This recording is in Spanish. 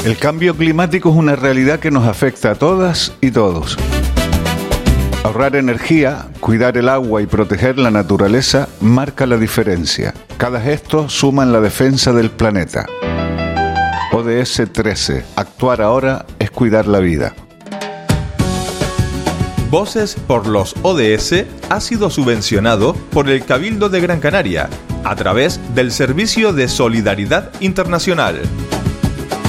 El cambio climático es una realidad que nos afecta a todas y todos. Ahorrar energía, cuidar el agua y proteger la naturaleza marca la diferencia. Cada gesto suma en la defensa del planeta. ODS 13. Actuar ahora es cuidar la vida. Voces por los ODS ha sido subvencionado por el Cabildo de Gran Canaria a través del Servicio de Solidaridad Internacional.